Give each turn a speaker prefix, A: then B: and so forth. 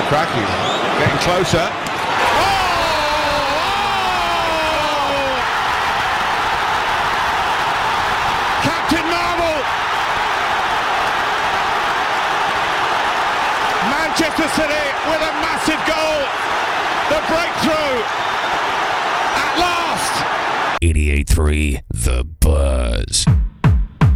A: McCracken getting closer. Captain Marvel! Manchester City with a massive goal. The breakthrough at last.
B: 88.3 The Buzz.